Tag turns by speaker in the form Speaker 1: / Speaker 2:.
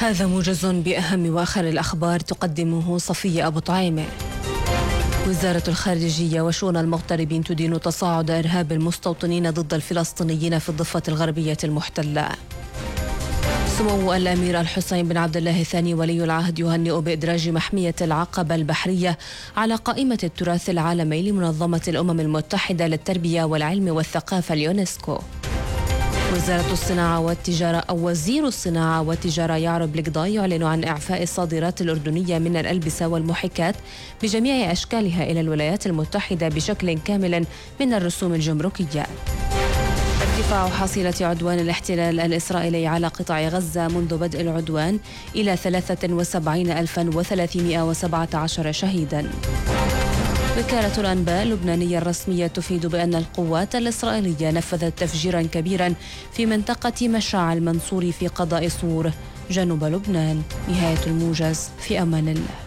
Speaker 1: هذا موجز بأهم وآخر الأخبار تقدمه صفية أبو طعيمة. وزارة الخارجية وشؤون المغتربين تدين تصاعد إرهاب المستوطنين ضد الفلسطينيين في الضفة الغربية المحتلة. سمو الأمير الحسين بن عبد الله الثاني ولي العهد يهنئ بإدراج محمية العقبة البحرية على قائمة التراث العالمي لمنظمة الأمم المتحدة للتربية والعلم والثقافة اليونسكو. وزارة الصناعة والتجارة أو وزير الصناعة والتجارة يعرب القضاء يعلن عن إعفاء الصادرات الأردنية من الألبسة والمحكات بجميع أشكالها إلى الولايات المتحدة بشكل كامل من الرسوم الجمركية. ارتفاع حصيلة عدوان الاحتلال الإسرائيلي على قطاع غزة منذ بدء العدوان إلى 73,317 شهيداً. وكالة الأنباء اللبنانية الرسمية تفيد بأن القوات الإسرائيلية نفذت تفجيرا كبيرا في منطقة مشاع المنصور في قضاء صور جنوب لبنان. نهاية الموجز، في أمان الله.